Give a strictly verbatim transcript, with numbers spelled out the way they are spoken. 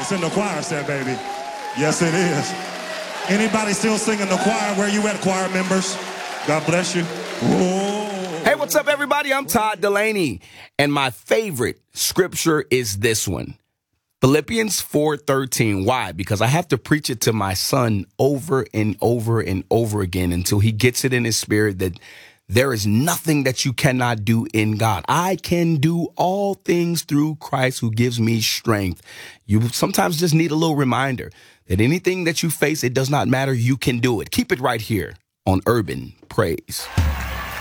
It's in the choir set, baby. Yes, it is. Anybody still singing the choir? Where you at, choir members? God bless you. Whoa. Hey, what's up, everybody? I'm Todd Delaney, and my favorite scripture is this one. Philippians four thirteen. Why? Because I have to preach it to my son over and over and over again until he gets it in his spirit that there is nothing that you cannot do in God. I can do all things through Christ who gives me strength. You sometimes just need a little reminder that anything that you face, it does not matter. You can do it. Keep it right here on Urban Praise.